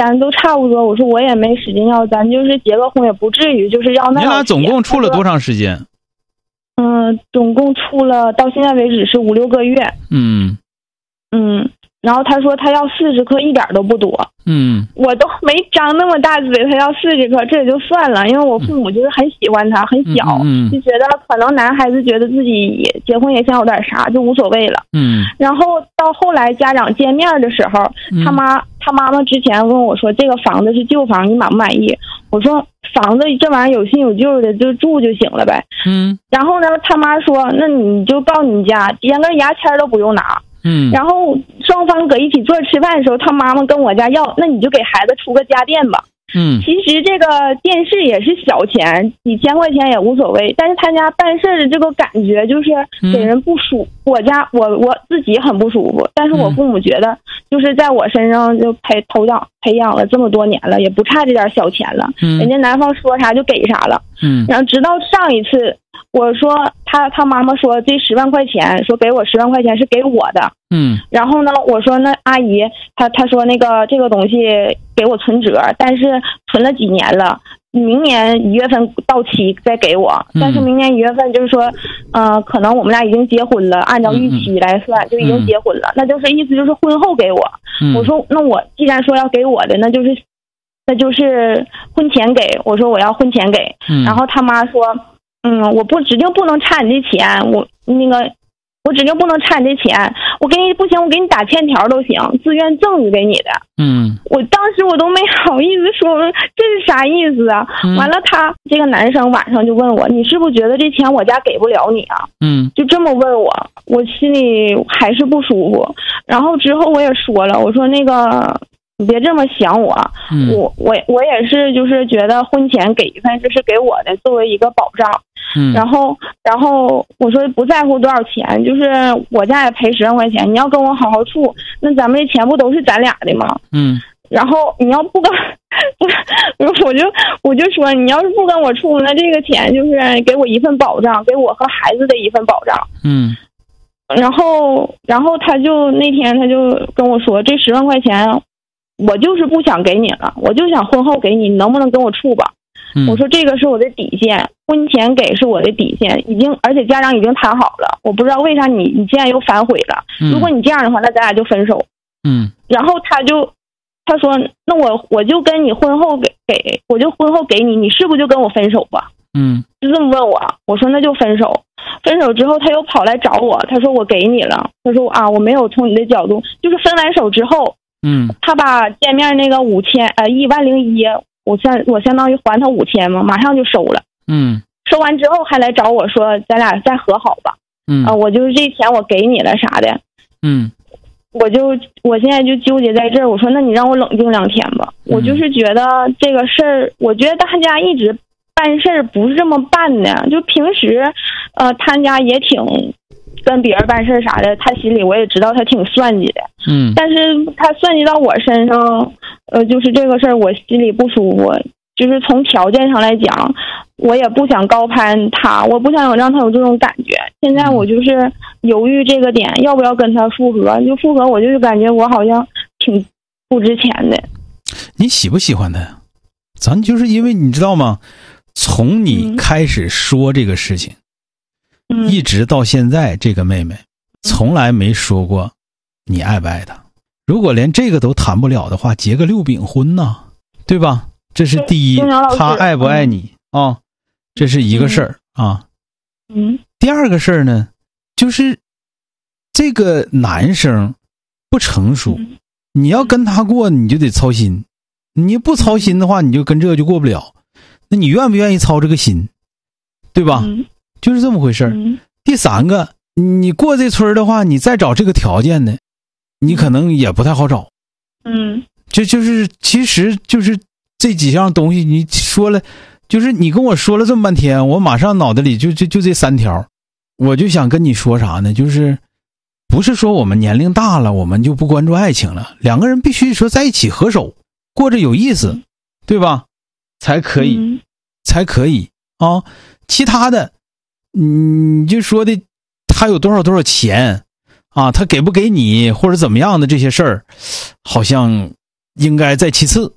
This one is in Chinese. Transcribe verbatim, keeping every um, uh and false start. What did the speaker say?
咱都差不多，我说我也没使劲要，咱就是结个婚也不至于就是要那。 你俩总共处了多长时间？ 嗯，总共处了到现在为止是五六个月。 嗯嗯，然后他说他要四十克，一点都不多。 嗯， 我都没张那么大嘴，他要四十克，这也就算了，因为我父母就是很喜欢他，很小， 嗯嗯、 就觉得可能男孩子觉得自己也结婚也想有点啥，就无所谓了。 嗯， 然后到后来家长见面的时候， 嗯、 他妈他妈妈之前问我说这个房子是旧房，你满不满意？我说房子这玩意儿有新有旧的，就住就行了呗。 嗯， 然后呢，他妈说那你就到你家，连根牙签都不用拿。 嗯， 然后双方搁一起坐着吃饭的时候，他妈妈跟我家要，那你就给孩子出个家电吧。 嗯， 其实这个电视也是小钱，几千块钱也无所谓，但是他家办事的这个感觉就是给人不舒服。嗯、我家我我自己很不舒服，但是我父母觉得就是在我身上就培头养培养了这么多年了，也不差这点小钱了。嗯，人家男方说啥就给啥了。 嗯， 然后直到上一次。我说他他妈妈说这十万块钱，说给我十万块钱是给我的。 嗯， 然后呢，我说那阿姨，她她说那个这个东西给我存折，但是存了几年了，明年一月份到期再给我。嗯、但是明年一月份就是说，呃，可能我们俩已经结婚了，按照预期来算、嗯、就已经结婚了，那就是意思就是婚后给我。嗯、我说那我既然说要给我的，那就是那就是婚前给。我说我要婚前给。嗯、然后他妈说。嗯，我不指定不能差你这钱，我那个我指定不能差你这钱，我给你不行，我给你打欠条都行，自愿赠与给你的。 嗯， 我当时我都没好意思说这是啥意思啊？嗯、完了他，他这个男生晚上就问我，你是不是觉得这钱我家给不了你啊？ 嗯， 就这么问我，我心里还是不舒服。然后之后我也说了，我说那个。你别这么想我，嗯、我我我也是，就是觉得婚前给一份，这是给我的，作为一个保障。嗯，然后然后我说不在乎多少钱，就是我家也赔十万块钱，你要跟我好好处，那咱们这钱不都是咱俩的吗？ 嗯， 然后你要不跟不，我就我就说你要是不跟我处，那这个钱就是给我一份保障，给我和孩子的一份保障。 嗯， 然后然后他就那天他就跟我说，这十万块钱。我就是不想给你了，我就想婚后给你，你能不能跟我处吧？嗯、我说这个是我的底线，婚前给是我的底线，已经而且家长已经谈好了，我不知道为啥你你现在又反悔了。嗯、如果你这样的话，那咱俩就分手。 嗯， 然后他就他说，那我我就跟你婚后给给，我就婚后给你，你是不是就跟我分手吧？ 嗯， 就这么问我，我说那就分手。分手之后，他又跑来找我，他说我给你了，他说啊，我没有从你的角度，就是分完手之后。 嗯， 他把见面那个五千呃一万零一，我相我相当于还他五千嘛，马上就收了。 嗯， 收完之后还来找我说咱俩再和好吧。 嗯啊、呃，我就是这钱我给你了啥的。 嗯， 我就我现在就纠结在这儿，我说那你让我冷静两天吧。嗯、我就是觉得这个事儿，我觉得大家一直办事儿不是这么办的，就平时呃他家也挺。跟别人办事啥的，他心里我也知道他挺算计的， 嗯， 但是他算计到我身上，呃，就是这个事儿我心里不舒服，就是从条件上来讲，我也不想高攀他，我不想有让他有这种感觉。现在我就是犹豫这个点，要不要跟他复合？就复合，我就是感觉我好像挺不值钱的。 你喜不喜欢他呀？咱就是因为你知道吗？从你开始说这个事情。嗯一直到现在，这个妹妹从来没说过你爱不爱她。如果连这个都谈不了的话，结个六饼婚呢，对吧？这是第一，她爱不爱你啊、嗯？这是一个事儿啊。 嗯。 第二个事儿呢，就是这个男生不成熟，你要跟他过，你就得操心。你不操心的话，你就跟这个就过不了。那你愿不愿意操这个心，对吧？ 嗯就是这么回事儿、 嗯。 第三个，你过这村的话，你再找这个条件的，你可能也不太好找。 嗯， 就就是其实就是这几样东西，你说了，就是你跟我说了这么半天，我马上脑袋里就就就这三条，我就想跟你说啥呢？就是不是说我们年龄大了，我们就不关注爱情了，两个人必须说在一起合手，过着有意思，嗯、对吧？才可以， 嗯、 才可以啊。其他的。你就说的他有多少多少钱啊，他给不给你或者怎么样的这些事儿，好像应该在其次。